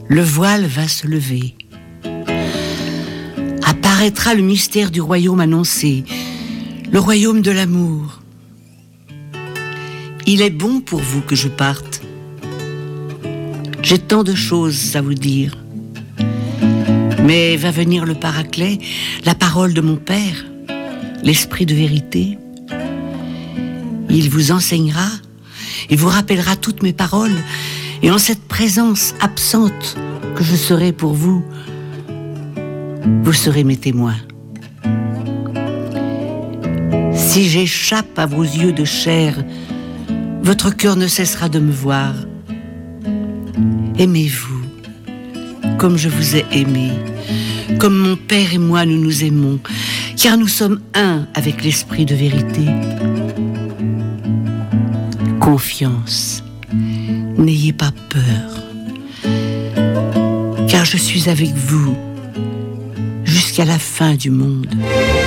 Le voile va se lever. Apparaîtra le mystère du royaume annoncé, le royaume de l'amour. Il est bon pour vous que je parte. J'ai tant de choses à vous dire. Mais va venir le Paraclet, la parole de mon Père, l'Esprit de vérité. Il vous enseignera, il vous rappellera toutes mes paroles, et en cette présence absente que je serai pour vous, vous serez mes témoins. Si j'échappe à vos yeux de chair, votre cœur ne cessera de me voir. Aimez-vous, comme je vous ai aimé, comme mon Père et moi nous nous aimons, car nous sommes un avec l'Esprit de vérité. Confiance, n'ayez pas peur, car je suis avec vous jusqu'à la fin du monde.